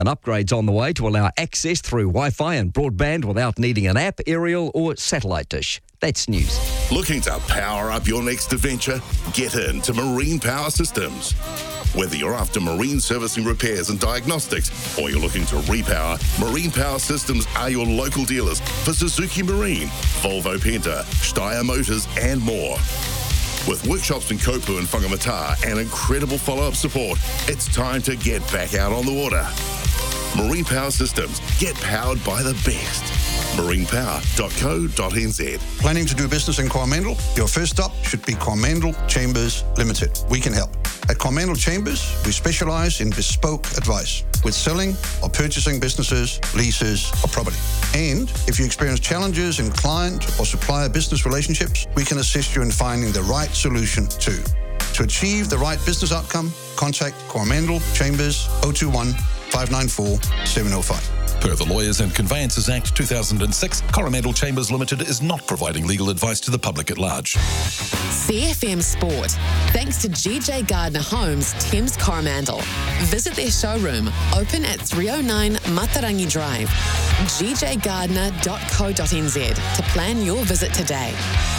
An upgrade's on the way to allow access through Wi-Fi and broadband without needing an app, aerial or satellite dish. That's news. Looking to power up your next adventure? Get into Marine Power Systems. Whether you're after marine servicing, repairs and diagnostics, or you're looking to repower, Marine Power Systems are your local dealers for Suzuki Marine, Volvo Penta, Steyr Motors and more. With workshops in Kopu and Whangamata and incredible follow-up support, it's time to get back out on the water. Marine Power Systems. Get powered by the best. marinepower.co.nz. Planning to do business in Coromandel? Your first stop should be Coromandel Chambers Limited. We can help. At Coromandel Chambers, we specialise in bespoke advice with selling or purchasing businesses, leases or property. And if you experience challenges in client or supplier business relationships, we can assist you in finding the right solution too. To achieve the right business outcome, contact Coromandel Chambers 021 594 705. Per the Lawyers and Conveyances Act 2006, Coromandel Chambers Limited is not providing legal advice to the public at large. CFM Sport. Thanks to GJ Gardner Homes, Thames Coromandel. Visit their showroom, open at 309 Matarangi Drive. gjgardner.co.nz to plan your visit today.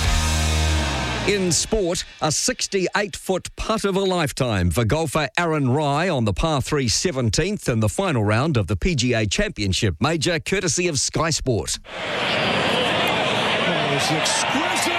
In sport, a 68-foot putt of a lifetime for golfer Aaron Rai on the par 3 17th in the final round of the PGA Championship Major, courtesy of Sky Sport. That was exquisite!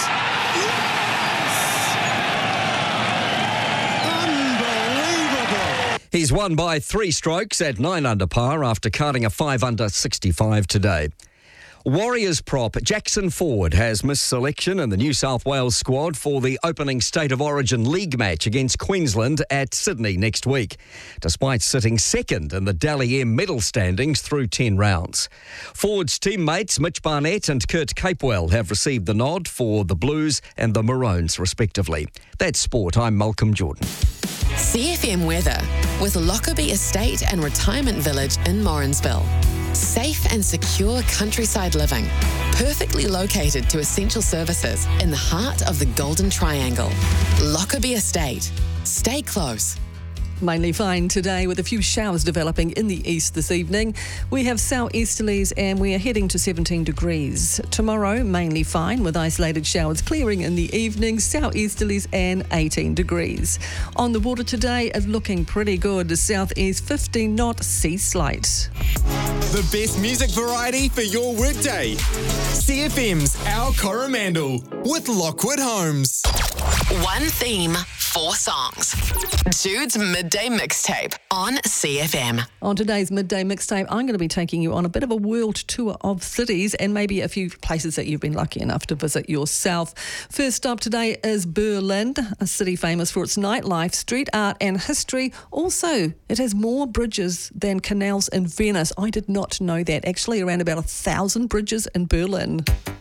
Yes! Unbelievable! He's won by 3 strokes at 9 under par after carding a 5 under 65 today. Warriors prop Jackson Ford has missed selection in the New South Wales squad for the opening State of Origin League match against Queensland at Sydney next week, despite sitting second in the Dally M medal standings through 10 rounds. Ford's teammates Mitch Barnett and Kurt Capewell have received the nod for the Blues and the Maroons, respectively. That's sport. I'm Malcolm Jordan. CFM weather with Lockerbie Estate and Retirement Village in Morrinsville. Safe and secure countryside living, perfectly located to essential services in the heart of the Golden Triangle. Lockerbie Estate. Stay close. Mainly fine today with a few showers developing in the east this evening. We have southeasterlies and we are heading to 17 degrees. Tomorrow, mainly fine with isolated showers clearing in the evening, southeasterlies and 18 degrees. On the water today, it's looking pretty good. The southeast 15 knot sea slight. The best music variety for your workday. CFM's Our Coromandel with Lockwood Homes. One theme, 4 songs. Jude's Midday Mixtape on CFM. On today's Midday Mixtape, I'm going to be taking you on a bit of a world tour of cities and maybe a few places that you've been lucky enough to visit yourself. First stop today is Berlin, a city famous for its nightlife, street art and history. Also, it has more bridges than canals in Venice. I did not know that. Actually, around about 1,000 bridges in Berlin.